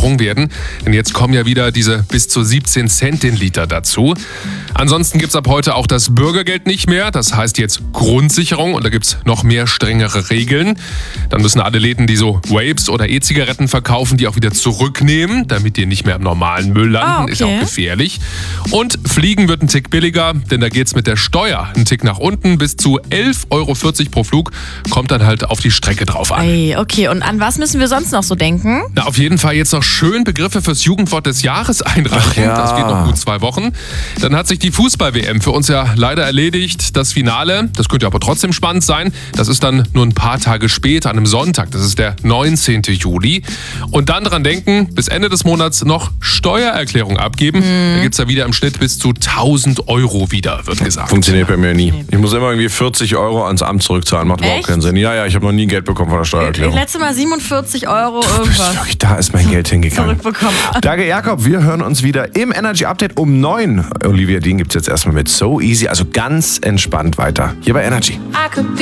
gesprungen werden. Denn jetzt kommen ja wieder diese bis zu 17 Cent den Liter dazu. Ansonsten gibt es ab heute auch das Bürgergeld nicht mehr. Das heißt jetzt Grundsicherung und da gibt es noch mehr strengere Regeln. Dann müssen alle Läden, die so Vapes oder E-Zigaretten verkaufen, die auch wieder zurücknehmen, damit die nicht mehr im normalen Müll landen. Okay. Ist auch gefährlich. Und Fliegen wird ein Tick billiger, denn da geht es mit der Steuer einen Tick nach unten. Bis zu 11,40 € pro Flug kommt dann halt auf die Strecke drauf an. Ey, okay, und an was müssen wir sonst noch so denken? Na, auf jeden Fall jetzt noch schön Begriffe fürs Jugendwort des Jahres einreichen. Ach ja. Das geht noch gut 2 Wochen. Dann hat sich die Fußball-WM für uns ja leider erledigt. Das Finale, das könnte aber trotzdem spannend sein. Das ist dann nur ein paar Tage später, an einem Sonntag. Das ist der 19. Juli. Und dann dran denken, bis Ende des Monats noch Steuererklärung abgeben. Da gibt es ja wieder im Schnitt bis zu 1.000 € wieder, wird gesagt. Funktioniert bei mir nie. Ich muss immer irgendwie 40 € ans Amt zurückzahlen. Macht überhaupt Echt? keinen Sinn. Ja, ich habe noch nie Geld bekommen von der Steuererklärung. Letztes Mal 47 € irgendwas Wirklich, da ist mein Geld hingegangen. zurückbekommen. Danke, Jakob. Wir hören uns wieder im Energy Update um 9. Olivia Dean gibt es jetzt erstmal mit So Easy, also ganz entspannt weiter. Hier bei Energy. I could be